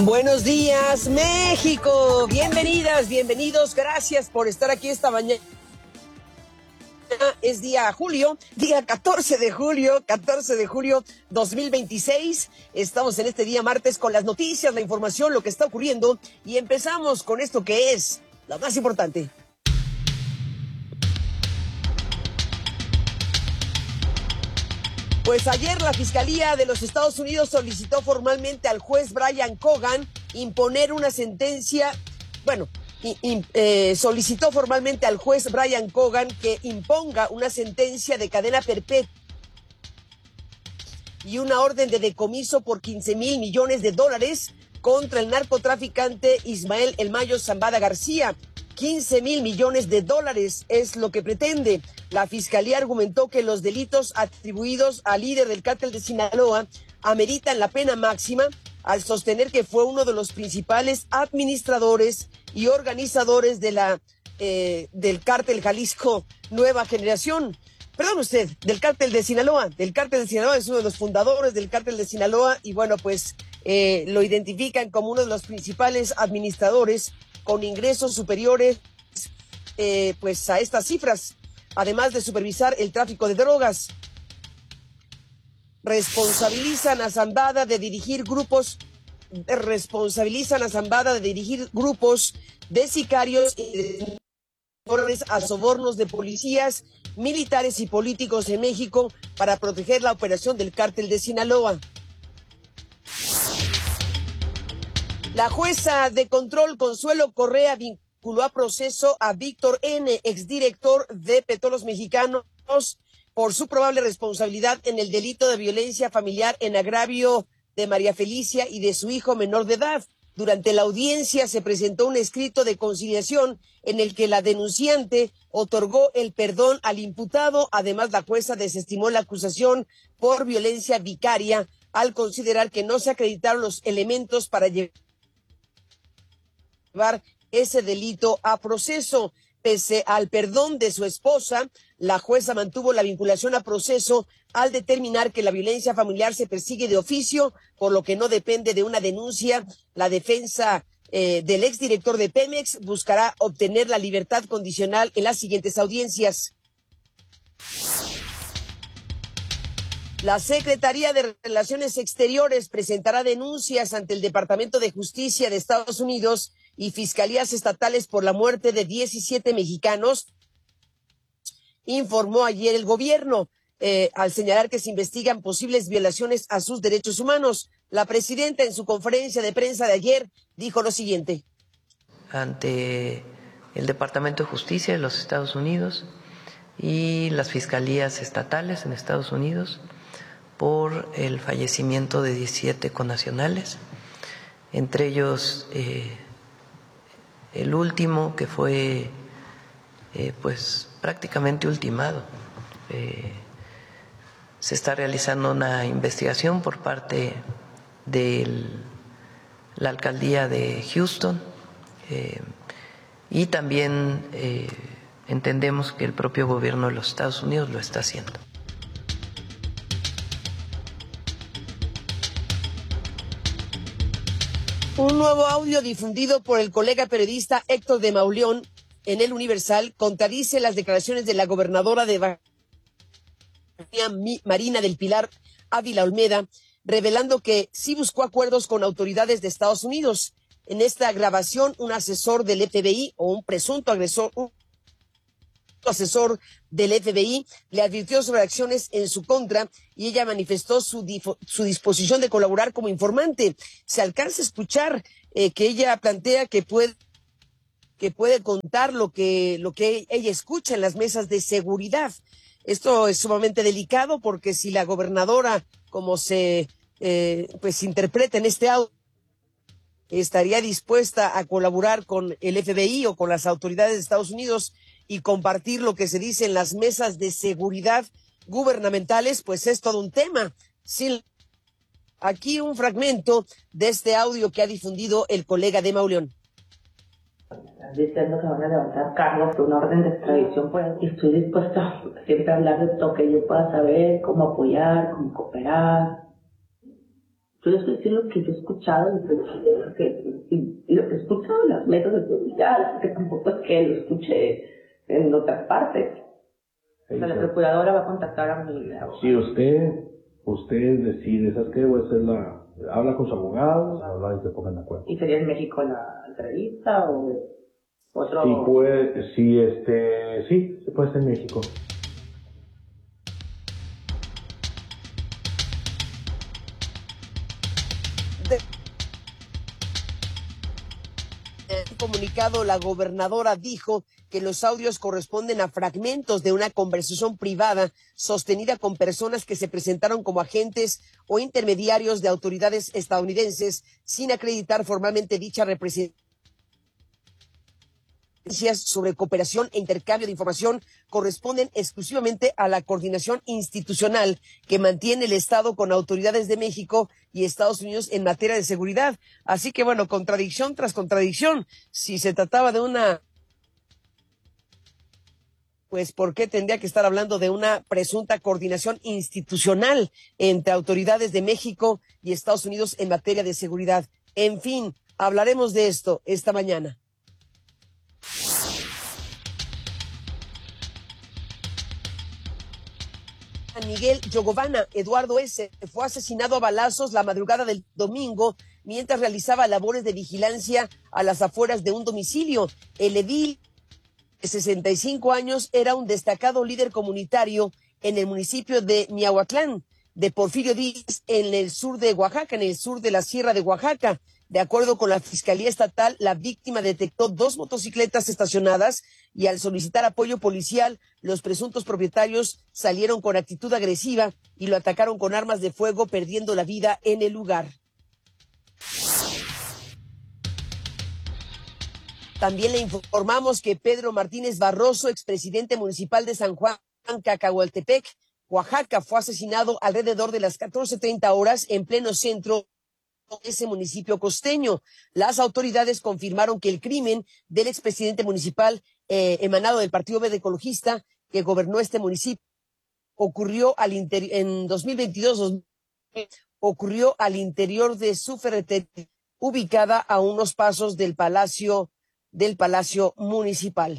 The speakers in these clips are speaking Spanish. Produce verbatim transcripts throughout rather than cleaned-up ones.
Buenos días, México. Bienvenidas, bienvenidos. Gracias por estar aquí esta mañana. Es día julio, día catorce de julio, catorce de julio dos mil veintiséis. Estamos en este día martes con las noticias, la información, lo que está ocurriendo. Y empezamos con esto que es lo más importante. Pues ayer la Fiscalía de los Estados Unidos solicitó formalmente al juez Brian Cogan imponer una sentencia, bueno, y, y, eh, solicitó formalmente al juez Brian Cogan que imponga una sentencia de cadena perpetua y una orden de decomiso por quince mil millones de dólares contra el narcotraficante Ismael El Mayo Zambada García. quince mil millones de dólares es lo que pretende. La Fiscalía argumentó que los delitos atribuidos al líder del cártel de Sinaloa ameritan la pena máxima al sostener que fue uno de los principales administradores y organizadores de la, eh, del cártel Jalisco Nueva Generación. Perdón usted, del cártel de Sinaloa. Del cártel de Sinaloa es uno de los fundadores del cártel de Sinaloa y bueno, pues eh, lo identifican como uno de los principales administradores con ingresos superiores eh, pues a estas cifras, además de supervisar el tráfico de drogas. Responsabilizan a Zambada de dirigir grupos, responsabilizan a Zambada de dirigir grupos de sicarios y de a sobornos de policías, militares y políticos en México para proteger la operación del cártel de Sinaloa. La jueza de control Consuelo Correa vinculó a proceso a Víctor N., exdirector de Petróleos Mexicanos, por su probable responsabilidad en el delito de violencia familiar en agravio de María Felicia y de su hijo menor de edad. Durante la audiencia se presentó un escrito de conciliación en el que la denunciante otorgó el perdón al imputado. Además, la jueza desestimó la acusación por violencia vicaria al considerar que no se acreditaron los elementos para llevar ese delito a proceso. Pese al perdón de su esposa, la jueza mantuvo la vinculación a proceso al determinar que la violencia familiar se persigue de oficio, por lo que no depende de una denuncia. La defensa eh, del exdirector de Pemex buscará obtener la libertad condicional en las siguientes audiencias. La Secretaría de Relaciones Exteriores presentará denuncias ante el Departamento de Justicia de Estados Unidos y fiscalías estatales por la muerte de diecisiete mexicanos, informó ayer el gobierno, eh, al señalar que se investigan posibles violaciones a sus derechos humanos. La presidenta, en su conferencia de prensa de ayer, dijo lo siguiente. Ante el Departamento de Justicia de los Estados Unidos y las fiscalías estatales en Estados Unidos por el fallecimiento de diecisiete connacionales, entre ellos eh, el último que fue eh, pues prácticamente ultimado. Eh, se está realizando una investigación por parte de la alcaldía de Houston eh, y también eh, entendemos que el propio gobierno de los Estados Unidos lo está haciendo. Un nuevo audio difundido por el colega periodista Héctor de Mauleón en El Universal contradice las declaraciones de la gobernadora de Baja Marina del Pilar Ávila Olmeda, revelando que sí buscó acuerdos con autoridades de Estados Unidos. En esta grabación, un asesor del F B I o un presunto agresor, un asesor del F B I le advirtió sobre acciones en su contra y ella manifestó su, difo, su disposición de colaborar como informante. Se alcanza a escuchar eh, que ella plantea que puede que puede contar lo que lo que ella escucha en las mesas de seguridad. Esto es sumamente delicado porque si la gobernadora, como se eh, pues interpreta en este audio, estaría dispuesta a colaborar con el F B I o con las autoridades de Estados Unidos y compartir lo que se dice en las mesas de seguridad gubernamentales, pues es todo un tema. Sí, aquí un fragmento de este audio que ha difundido el colega de Mauleón. Están diciendo que van a levantar cargos por una orden de extradición, pues estoy dispuesta siempre a hablar de todo que yo pueda saber, cómo apoyar, cómo cooperar. Yo les estoy diciendo lo que yo he escuchado, lo que, y, y lo que he escuchado en las mesas de seguridad, que tampoco es que lo escuché en otras partes. O sea, la procuradora va a contactar a mi... Si usted, usted decide, ¿sabes qué? Voy a hacer la... Habla con su abogado, habla y se pongan de acuerdo. ¿Y sería en México la entrevista o otro...? Sí, puede, sí, este, sí, se puede hacer en México. En un comunicado, la gobernadora dijo que los audios corresponden a fragmentos de una conversación privada sostenida con personas que se presentaron como agentes o intermediarios de autoridades estadounidenses sin acreditar formalmente dicha representación. Sobre cooperación e intercambio de información corresponden exclusivamente a la coordinación institucional que mantiene el Estado con autoridades de México y Estados Unidos en materia de seguridad. Así que, bueno, contradicción tras contradicción. Si se trataba de una... pues, ¿por qué tendría que estar hablando de una presunta coordinación institucional entre autoridades de México y Estados Unidos en materia de seguridad? En fin, hablaremos de esto esta mañana. Miguel Yogovana Eduardo S. fue asesinado a balazos la madrugada del domingo mientras realizaba labores de vigilancia a las afueras de un domicilio. El edil de sesenta y cinco años era un destacado líder comunitario en el municipio de Miahuatlán, de Porfirio Díaz, en el sur de Oaxaca, en el sur de la Sierra de Oaxaca. De acuerdo con la Fiscalía Estatal, la víctima detectó dos motocicletas estacionadas y al solicitar apoyo policial, los presuntos propietarios salieron con actitud agresiva y lo atacaron con armas de fuego, perdiendo la vida en el lugar. También le informamos que Pedro Martínez Barroso, expresidente municipal de San Juan Cacahualtepec, Oaxaca, fue asesinado alrededor de las catorce treinta horas en pleno centro de ese municipio costeño. Las autoridades confirmaron que el crimen del expresidente municipal eh, emanado del Partido Verde Ecologista que gobernó este municipio ocurrió al interior en dos mil veintidós, ocurrió al interior de su ferretería ubicada a unos pasos del Palacio del Palacio Municipal.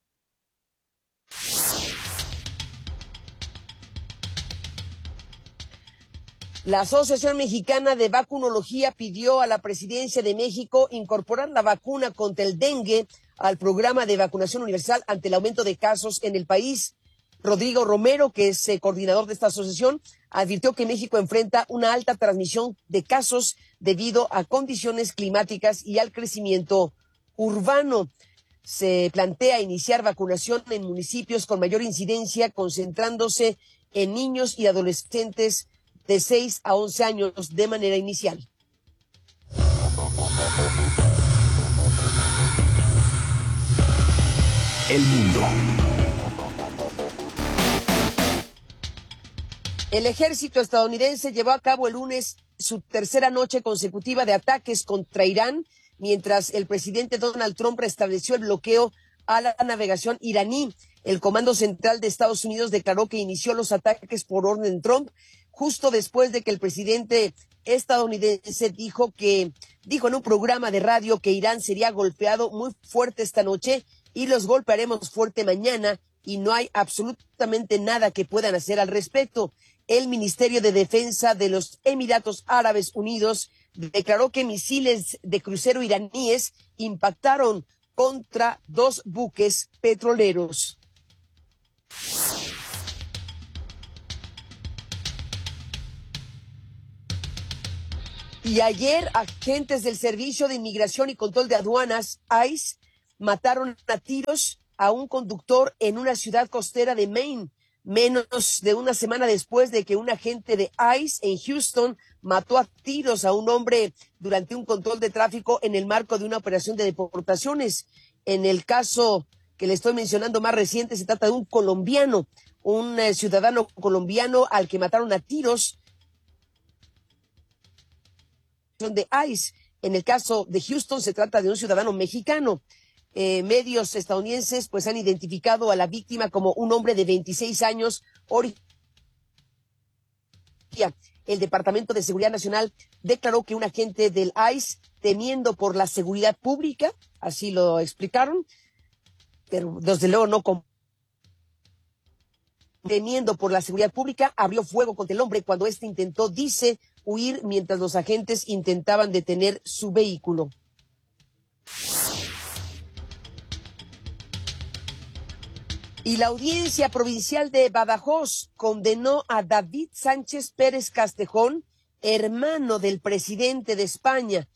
La Asociación Mexicana de Vacunología pidió a la Presidencia de México incorporar la vacuna contra el dengue al programa de vacunación universal ante el aumento de casos en el país. Rodrigo Romero, que es eh, coordinador de esta asociación, advirtió que México enfrenta una alta transmisión de casos debido a condiciones climáticas y al crecimiento urbano. Se plantea iniciar vacunación en municipios con mayor incidencia, concentrándose en niños y adolescentes de seis a once años de manera inicial. El mundo. El ejército estadounidense llevó a cabo el lunes su tercera noche consecutiva de ataques contra Irán, mientras el presidente Donald Trump restableció el bloqueo a la navegación iraní. El Comando Central de Estados Unidos declaró que inició los ataques por orden de Trump justo después de que el presidente estadounidense dijo que dijo en un programa de radio que Irán sería golpeado muy fuerte esta noche y los golpearemos fuerte mañana y no hay absolutamente nada que puedan hacer al respecto. El Ministerio de Defensa de los Emiratos Árabes Unidos declaró que misiles de crucero iraníes impactaron contra dos buques petroleros. Y ayer, agentes del Servicio de Inmigración y Control de Aduanas, I C E, mataron a tiros a un conductor en una ciudad costera de Maine, menos de una semana después de que un agente de I C E en Houston mató a tiros a un hombre durante un control de tráfico en el marco de una operación de deportaciones. En el caso que le estoy mencionando más reciente, se trata de un colombiano, un eh, ciudadano colombiano al que mataron a tiros de I C E. En el caso de Houston se trata de un ciudadano mexicano. Eh, medios estadounidenses pues han identificado a la víctima como un hombre de veintiséis años, originario el Departamento de Seguridad Nacional declaró que un agente del I C E, temiendo por la seguridad pública, así lo explicaron, pero desde luego no con temiendo por la seguridad pública, abrió fuego contra el hombre cuando éste intentó, dice, huir mientras los agentes intentaban detener su vehículo. Y la Audiencia Provincial de Badajoz condenó a David Sánchez Pérez Castejón, hermano del presidente de España.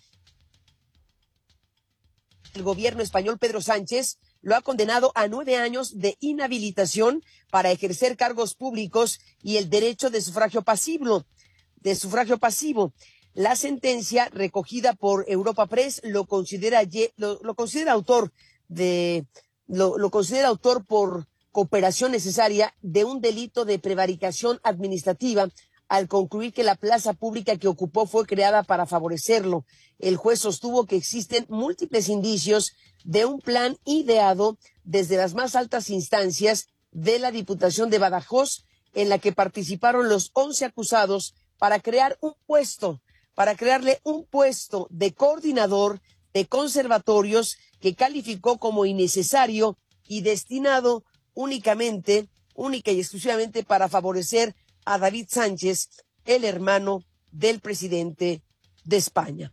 El gobierno español, Pedro Sánchez, lo ha condenado a nueve años de inhabilitación para ejercer cargos públicos y el derecho de sufragio pasivo. De sufragio pasivo. La sentencia recogida por Europa Press lo considera lo, lo considera autor de lo, lo considera autor por cooperación necesaria de un delito de prevaricación administrativa al concluir que la plaza pública que ocupó fue creada para favorecerlo. El juez sostuvo que existen múltiples indicios de un plan ideado desde las más altas instancias de la Diputación de Badajoz, en la que participaron los once acusados para crear un puesto, para crearle un puesto de coordinador de conservatorios que calificó como innecesario y destinado únicamente, única y exclusivamente para favorecer a David Sánchez, el hermano del presidente de España.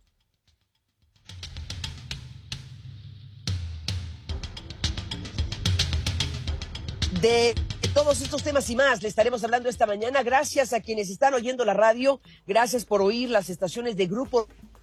De todos estos temas y más le estaremos hablando esta mañana. Gracias a quienes están oyendo la radio, gracias por oír las estaciones de Grupo